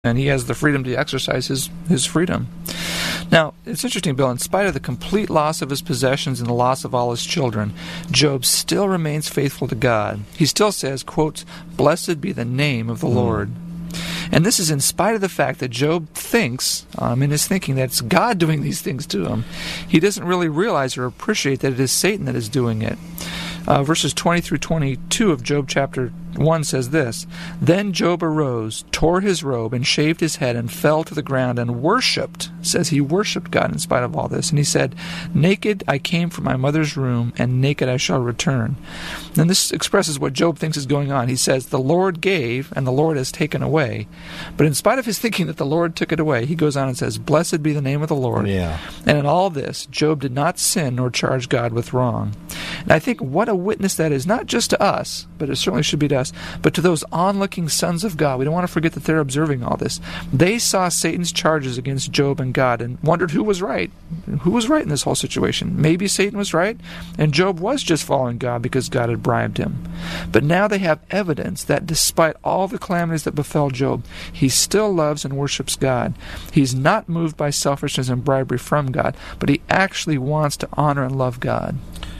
and he has the freedom to exercise his freedom. Now, it's interesting, Bill, in spite of the complete loss of his possessions and the loss of all his children, Job still remains faithful to God. He still says, quote, "Blessed be the name of the Lord." And this is in spite of the fact that Job thinks, in his thinking, that it's God doing these things to him. He doesn't really realize or appreciate that it is Satan that is doing it. Verses 20 through 22 of Job chapter 1 says this, "Then Job arose, tore his robe, and shaved his head, and fell to the ground, and worshipped." It says he worshipped God in spite of all this. And he said, "Naked I came from my mother's womb, and naked I shall return." And this expresses what Job thinks is going on. He says, "The Lord gave, and the Lord has taken away." But in spite of his thinking that the Lord took it away, he goes on and says, "Blessed be the name of the Lord." Yeah. And in all this, Job did not sin nor charge God with wrong. And I think what a witness that is, not just to us, but it certainly should be to us, but to those onlooking sons of God. We don't want to forget that they're observing all this. They saw Satan's charges against Job and God and wondered who was right. Who was right in this whole situation? Maybe Satan was right, and Job was just following God because God had bribed him. But now they have evidence that despite all the calamities that befell Job, he still loves and worships God. He's not moved by selfishness and bribery from God, but he actually wants to honor and love God.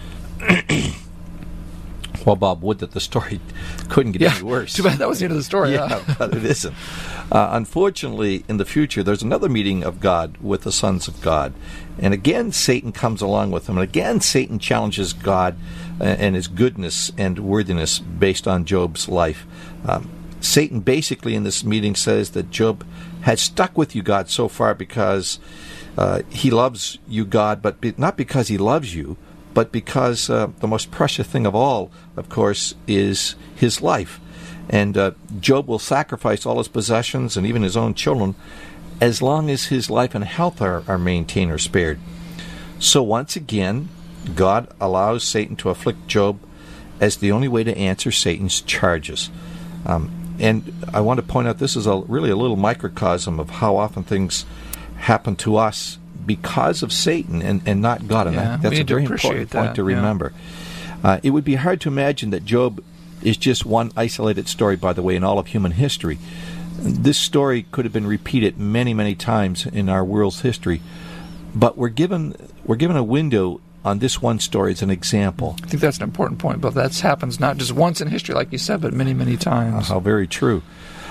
Well, Bob, would that the story couldn't get any worse. Too bad that was the end of the story. Yeah, but it isn't. Unfortunately, in the future, there's another meeting of God with the sons of God. And again, Satan comes along with them. And again, Satan challenges God and his goodness and worthiness based on Job's life. Satan basically in this meeting says that Job has stuck with you, God, so far because he loves you, God, but not because he loves you, but because the most precious thing of all, of course, is his life. And Job will sacrifice all his possessions and even his own children as long as his life and health are maintained or spared. So once again, God allows Satan to afflict Job as the only way to answer Satan's charges. And I want to point out this is really a little microcosm of how often things happen to us because of Satan and not God. And I think that's a very important point to remember. It would be hard to imagine that Job is just one isolated story, by the way, in all of human history. This story could have been repeated many, many times in our world's history. But we're given a window on this one story as an example. I think that's an important point, but that happens not just once in history, like you said, but many, many times. How very true.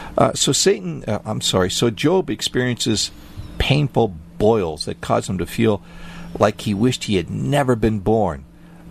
So Job experiences painful boils that cause him to feel like he wished he had never been born.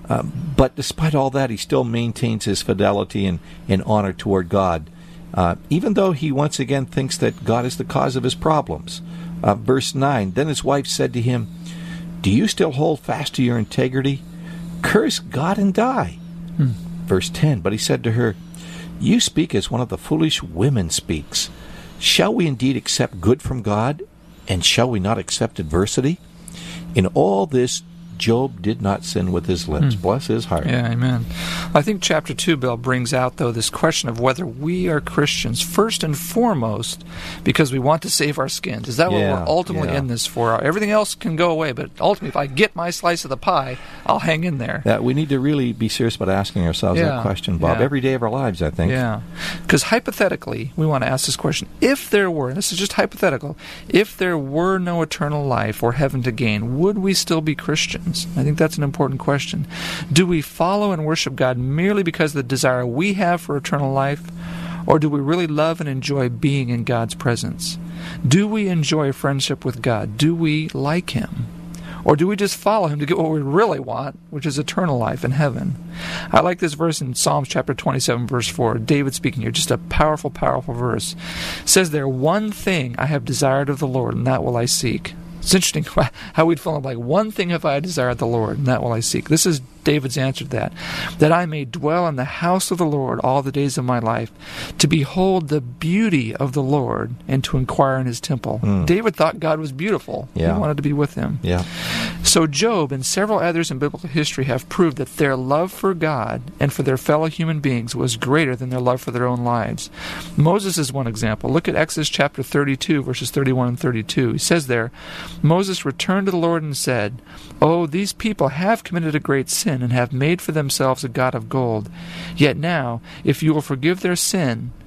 But despite all that, he still maintains his fidelity and honor toward God, even though he once again thinks that God is the cause of his problems. Verse 9, "Then his wife said to him, 'Do you still hold fast to your integrity? Curse God and die.' Verse 10, "But he said to her, 'You speak as one of the foolish women speaks. Shall we indeed accept good from God, and shall we not accept adversity?' In all this, Job did not sin with his lips." Bless his heart. Yeah, amen. I think chapter 2, Bill, brings out, though, this question of whether we are Christians first and foremost because we want to save our skins. Is that what we're ultimately in this for? Everything else can go away, but ultimately, if I get my slice of the pie, I'll hang in there. Yeah, we need to really be serious about asking ourselves that question, Bob, every day of our lives, I think. Yeah, because hypothetically, we want to ask this question. If there were, and this is just hypothetical, if there were no eternal life or heaven to gain, would we still be Christians? I think that's an important question. Do we follow and worship God merely because of the desire we have for eternal life, or do we really love and enjoy being in God's presence? Do we enjoy friendship with God? Do we like Him? Or do we just follow Him to get what we really want, which is eternal life in heaven? I like this verse in Psalms chapter 27, verse 4. David speaking here, just a powerful, powerful verse. It says there, "One thing I have desired of the Lord, and that will I seek." It's interesting how we'd feel like, one thing have I desired the Lord, and that will I seek. This is David's answer to that I may dwell in the house of the Lord all the days of my life, to behold the beauty of the Lord and to inquire in His temple. David thought God was beautiful. Yeah. He wanted to be with Him. Yeah. So Job and several others in biblical history have proved that their love for God and for their fellow human beings was greater than their love for their own lives. Moses is one example. Look at Exodus chapter 32, verses 31 and 32. He says there, "Moses returned to the Lord and said, 'Oh, these people have committed a great sin and have made for themselves a god of gold. Yet now, if you will forgive their sin,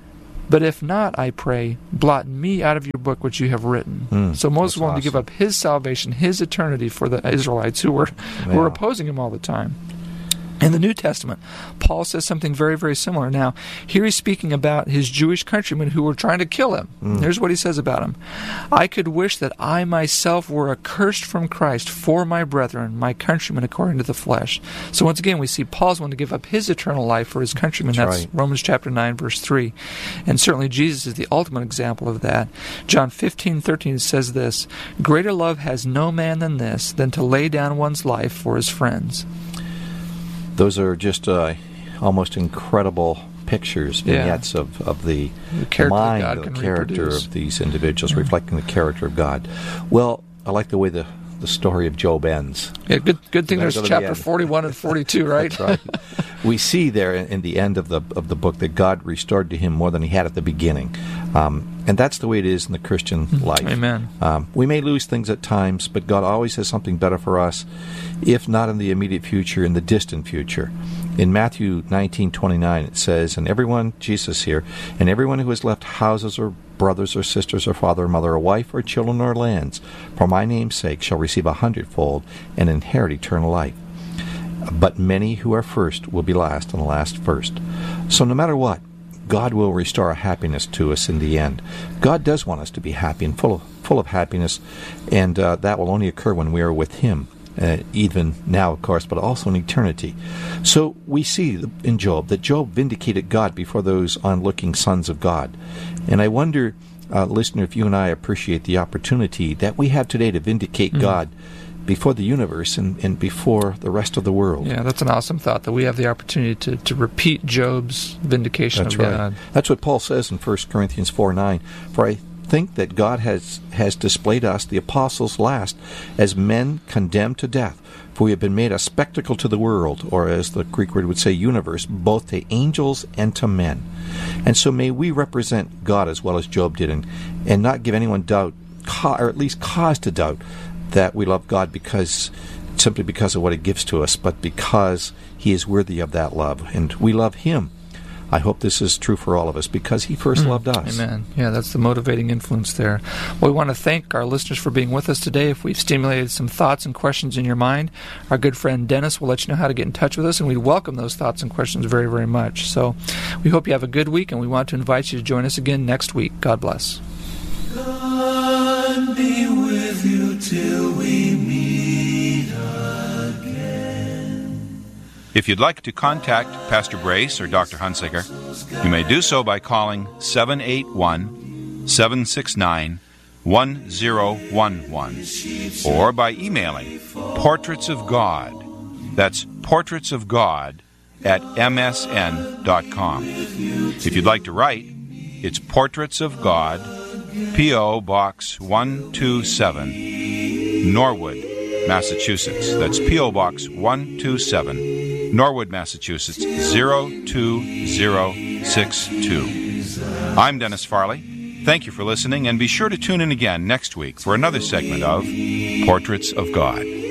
But if not, I pray, blot me out of your book which you have written. So Moses wanted to give up his salvation, his eternity for the Israelites who were opposing him all the time. In the New Testament, Paul says something very, very similar. Now, here he's speaking about his Jewish countrymen who were trying to kill him. Here's what he says about him. I could wish that I myself were accursed from Christ for my brethren, my countrymen according to the flesh. So once again, we see Paul's wanting to give up his eternal life for his countrymen. That's right. Romans chapter 9, verse 3. And certainly Jesus is the ultimate example of that. John 15:13 says this, Greater love has no man than this, than to lay down one's life for his friends. Those are just almost incredible pictures, vignettes of the mind, the character of these individuals, reflecting the character of God. Well, I like the way the story of Job ends. Yeah, good thing there's chapter 41 and 42, right? That's right. We see there in the end of the book that God restored to him more than he had at the beginning. And that's the way it is in the Christian life. Amen. We may lose things at times, but God always has something better for us, if not in the immediate future, in the distant future. In Matthew 19:29 it says, and everyone, Jesus here, and everyone who has left houses or brothers or sisters or father or mother or wife or children or lands, for my name's sake, shall receive 100-fold and inherit eternal life. But many who are first will be last, and the last first. So no matter what, God will restore our happiness to us in the end. God does want us to be happy and full of happiness, and that will only occur when we are with Him, even now, of course, but also in eternity. So we see in Job that Job vindicated God before those onlooking sons of God. And I wonder, listener, if you and I appreciate the opportunity that we have today to vindicate God before the universe and before the rest of the world. Yeah, that's an awesome thought, that we have the opportunity to repeat Job's vindication of God. That's what Paul says in 1 Corinthians 4:9. For I think that God has displayed us, the apostles last, as men condemned to death. For we have been made a spectacle to the world, or as the Greek word would say, universe, both to angels and to men. And so may we represent God as well as Job did, and not give anyone doubt, or at least cause to doubt, that we love God simply because of what He gives to us, but because He is worthy of that love. And we love Him. I hope this is true for all of us, because He first loved us. Amen. Yeah, that's the motivating influence there. Well, we want to thank our listeners for being with us today. If we've stimulated some thoughts and questions in your mind, our good friend Dennis will let you know how to get in touch with us, and we welcome those thoughts and questions very, very much. So we hope you have a good week, and we want to invite you to join us again next week. God bless. God be with you till we meet again. If you'd like to contact Pastor Brace or Dr. Hunsaker, you may do so by calling 781-769-1011 or by emailing Portraits of God. That's Portraits of God at msn.com. If you'd like to write, it's Portraits of God, P.O. Box 127, Norwood, Massachusetts. That's P.O. Box 127, Norwood, Massachusetts, 02062. I'm Dennis Farley. Thank you for listening, and be sure to tune in again next week for another segment of Portraits of God.